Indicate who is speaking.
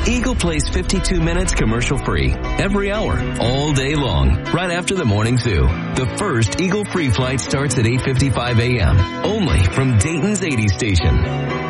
Speaker 1: Eagle plays 52 minutes commercial-free every hour, all day long, right after the morning zoo. The first Eagle free flight starts at 8:55 a.m., only from Dayton's 80 station.